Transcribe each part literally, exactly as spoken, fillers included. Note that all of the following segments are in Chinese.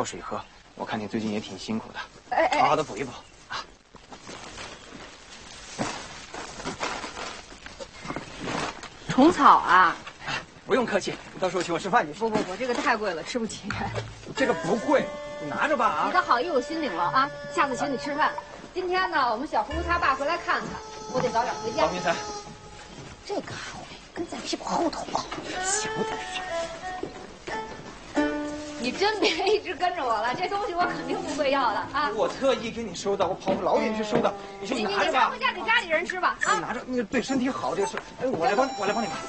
泡水喝。我看你最近也挺辛苦的， 哎哎， 好好的补一补啊。 虫草啊！ 不用客气，到时候请我吃饭就行。 不不不，这个太贵了，吃不起。 这个不贵，你拿着吧啊。 你的好意我心领了啊，下次请你吃饭。今天呢，我们小葫芦他爸回来看看，我得早点回家。 王明才， 这个孩子跟在屁股后头跑，小点声。你真别一直跟着我了，这东西我肯定不会要的啊！ 我特意给你收的，我跑老远去收的，你去你拿着吧。 你拿回家给家里人吃吧啊！ 你拿着，那个对身体好，这个是，哎，我来帮，我来帮你拿。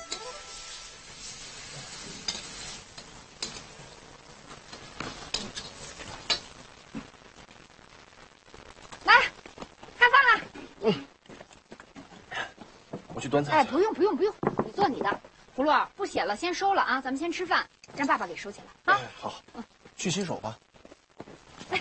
来，看饭了。 嗯。我去端菜。 哎，不用不用不用，你做你的。葫芦儿不写了，先收了啊！咱们先吃饭，让爸爸给收起来啊。 哎，好，嗯，去洗手吧。 来，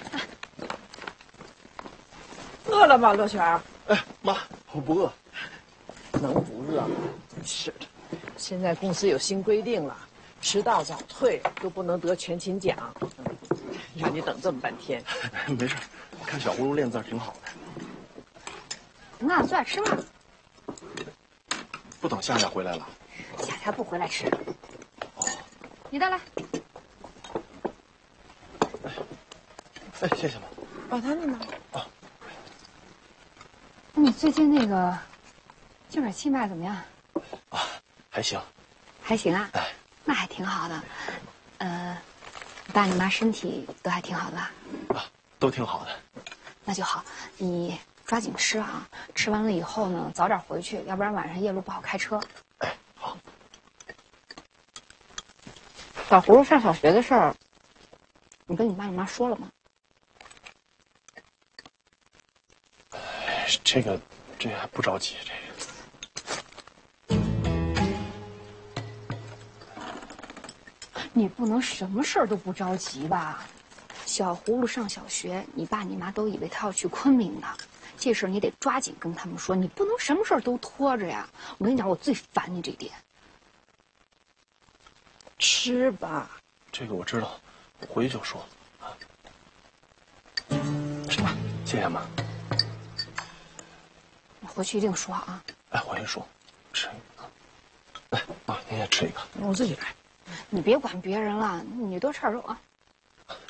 饿了吗，乐璇？ 哎，妈，我不饿。 能不饿吗？是的，现在公司有新规定了，迟到早退都不能得全勤奖。让你等这么半天。 没事，看小葫芦练字挺好的。 那坐下吃吧。 不等夏夏回来了。 夏夏不回来吃。 哦。 你的来。 哎，哎，谢谢妈。 把他的呢？ 啊。 你最近那个净水器卖怎么样？ 啊，还行。 还行啊。 哎。 那还挺好的。呃，你爸你妈身体都还挺好的吧？ 啊，都挺好的。 那就好，你抓紧吃啊！吃完了以后呢，早点回去，要不然晚上夜路不好开车。 哎，好。 小葫芦上小学的事儿，你跟你爸你妈说了吗？ 哎，这个，这个还不着急，这个。 你不能什么事儿都不着急吧？小葫芦上小学，你爸你妈都以为他要去昆明呢，这事儿你得抓紧跟他们说，你不能什么事儿都拖着呀！我跟你讲，我最烦你这点。 吃吧， 这个我知道，我回去就说。啊，吃吧，谢谢妈。 我回去一定说啊。 哎，回去说，吃一个。来，妈，您也吃一个。 我自己来。 你别管别人了，你多吃点肉啊。